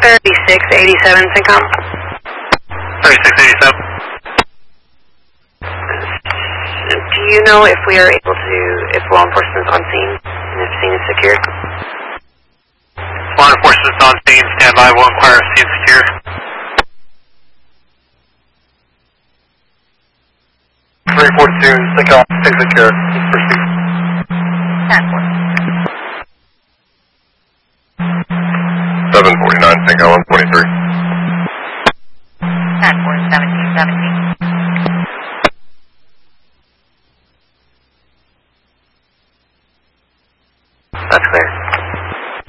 3687, Syncom. 3687. Do you know if we are able to, if law enforcement's on scene and if scene is secured? Law enforcement's on scene, standby, will inquire if scene secure. 342, Syncom, secure. Proceed.